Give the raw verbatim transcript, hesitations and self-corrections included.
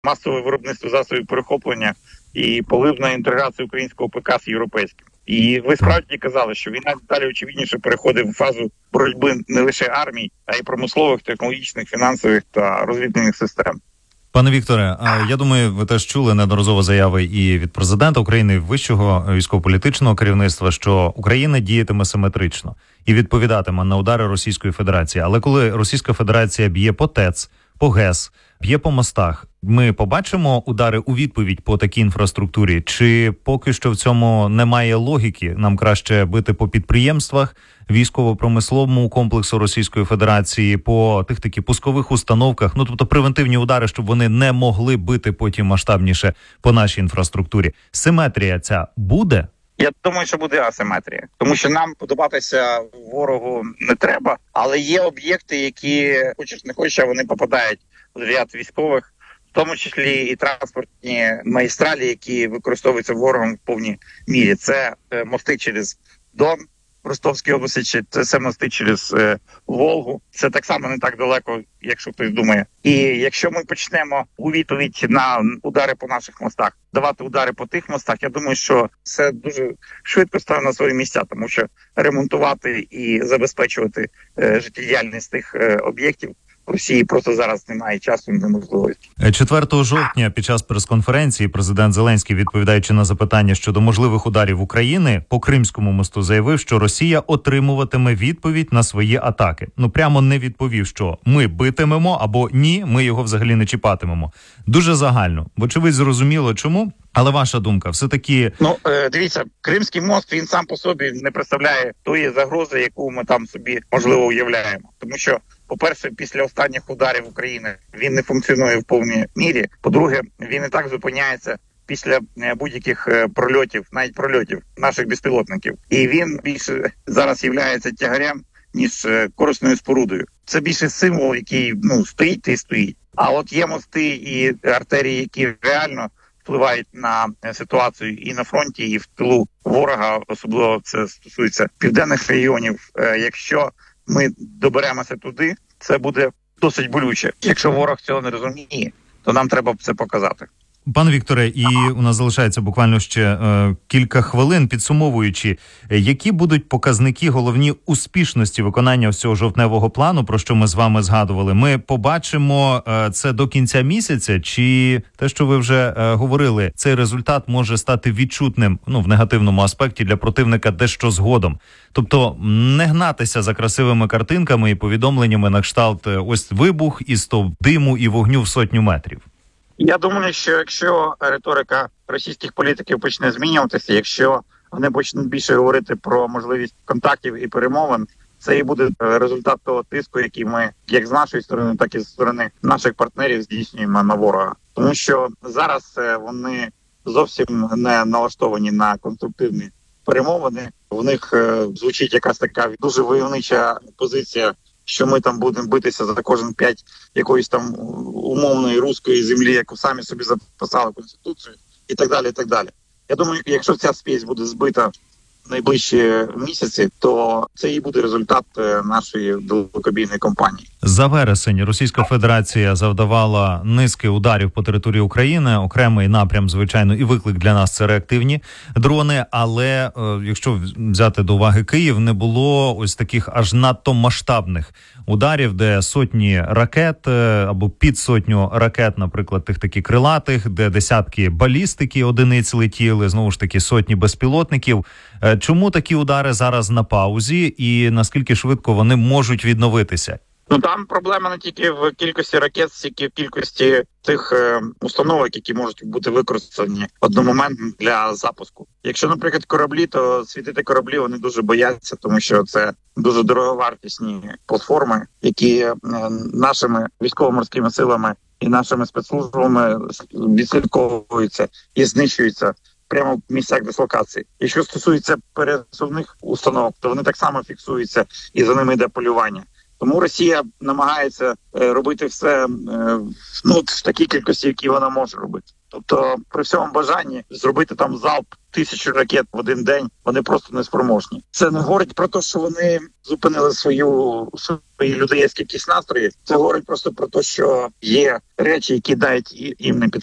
масове виробництво засобів перехоплення і поливна інтеграція українського ПК з європейським. І ви справді казали, що війна далі очевидніше переходить в фазу боротьби не лише армій, а й промислових, технологічних, фінансових та розвідувальних систем. Пане Вікторе, я думаю, ви теж чули неодноразово заяви і від президента України, і вищого військово-політичного керівництва, що Україна діятиме симетрично і відповідатиме на удари Російської Федерації. Але коли Російська Федерація б'є по ТЕЦ, по ГЕС, б'є по мостах, ми побачимо удари у відповідь по такій інфраструктурі? Чи поки що в цьому немає логіки? Нам краще бити по підприємствах, військово-промисловому комплексу Російської Федерації, по тих таки пускових установках, ну тобто превентивні удари, щоб вони не могли бити потім масштабніше по нашій інфраструктурі. Симетрія ця буде? Я думаю, що буде асиметрія. Тому що нам подобатися ворогу не треба, але є об'єкти, які, хочеш не хочеш, вони попадають в ряд військових, в тому числі і транспортні магістралі, які використовуються ворогом в повній мірі. Це мости через Дон в Ростовській області, чи це мости через е, Волгу. Це так само не так далеко, якщо хтось думає. І якщо ми почнемо у відповідь на удари по наших мостах, давати удари по тих мостах, я думаю, що це дуже швидко стане на свої місця, тому що ремонтувати і забезпечувати е, життєдіяльність тих е, об'єктів в Росії просто зараз немає часу, неможливості. четвертого жовтня під час прес-конференції президент Зеленський, відповідаючи на запитання щодо можливих ударів України по Кримському мосту, заявив, що Росія отримуватиме відповідь на свої атаки. Ну, прямо не відповів, що ми битимемо або ні, ми його взагалі не чіпатимемо. Дуже загально. Вочевидь, зрозуміло чому. Але ваша думка, все-таки... Ну, е, дивіться, Кримський мост, він сам по собі не представляє тої загрози, яку ми там собі, можливо, уявляємо. Тому що, по-перше, після останніх ударів України він не функціонує в повній мірі. По-друге, він і так зупиняється після будь-яких прольотів, навіть прольотів наших безпілотників. І він більше зараз є тягарем, ніж корисною спорудою. Це більше символ, який, ну, стоїть і стоїть. А от є мости і артерії, які реально впливають на ситуацію і на фронті, і в тилу ворога, особливо це стосується південних регіонів. Якщо ми доберемося туди, це буде досить болюче. Якщо ворог цього не розуміє, то нам треба це показати. Пане Вікторе, і у нас залишається буквально ще е, кілька хвилин, підсумовуючи, які будуть показники головні успішності виконання цього жовтневого плану, про що ми з вами згадували. Ми побачимо е, це до кінця місяця, чи те, що ви вже е, говорили, цей результат може стати відчутним, ну, в негативному аспекті для противника дещо згодом. Тобто не гнатися за красивими картинками і повідомленнями на кшталт ось вибух і стовп диму і вогню в сотню метрів. Я думаю, що якщо риторика російських політиків почне змінюватися, якщо вони почнуть більше говорити про можливість контактів і перемовин, це і буде результат того тиску, який ми, як з нашої сторони, так і з сторони наших партнерів здійснюємо на ворога. Тому що зараз вони зовсім не налаштовані на конструктивні перемовини. В них звучить якась така дуже войовнича позиція, що ми там будемо битися за кожен п'ять якоїсь там умовної руської землі, яку самі собі записали Конституцію, і так далі, і так далі. Я думаю, якщо ця спесь буде збита в найближчі місяці, то це і буде результат нашої далекобійної кампанії. За вересень Російська Федерація завдавала низки ударів по території України. Окремий напрям, звичайно, і виклик для нас – це реактивні дрони. Але е, якщо взяти до уваги Київ, не було ось таких аж надто масштабних ударів, де сотні ракет або під сотню ракет, наприклад, тих таки крилатих, де десятки балістики одиниць летіли, знову ж таки сотні безпілотників. Чому такі удари зараз на паузі і наскільки швидко вони можуть відновитися? Ну там проблема не тільки в кількості ракет, стільки в кількості тих е, установок, які можуть бути використані одномоментно для запуску. Якщо, наприклад, кораблі, то світити кораблі вони дуже бояться, тому що це дуже дороговартісні платформи, які е, нашими військово-морськими силами і нашими спецслужбами відслідковуються і знищуються прямо в місцях дислокації. Якщо стосується пересувних установок, то вони так само фіксуються і за ними йде полювання. Тому Росія намагається е, робити все е, ну, в такій кількості, які вона може робити. Тобто при всьому бажанні зробити там залп тисячу ракет в один день, вони просто не спроможні. Це не говорить про те, що вони зупинили свою свої людейські якісь настрої. Це говорить просто про те, що є речі, які дають їм не під